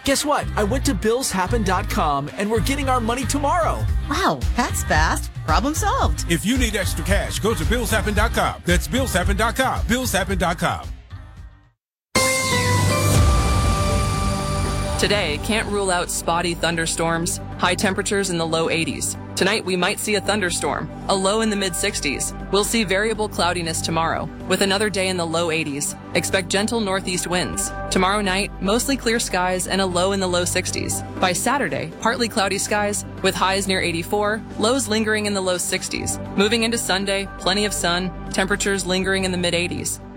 Guess what? I went to billshappen.com and we're getting our money tomorrow. Wow, that's fast. Problem solved. If you need extra cash, go to billshappen.com. That's billshappen.com. Billshappen.com. Today, can't rule out spotty thunderstorms, high temperatures in the low 80s. Tonight, we might see a thunderstorm, a low in the mid-60s. We'll see variable cloudiness tomorrow, with another day in the low 80s. Expect gentle northeast winds. Tomorrow night, mostly clear skies and a low in the low 60s. By Saturday, partly cloudy skies, with highs near 84, lows lingering in the low 60s. Moving into Sunday, plenty of sun, temperatures lingering in the mid-80s.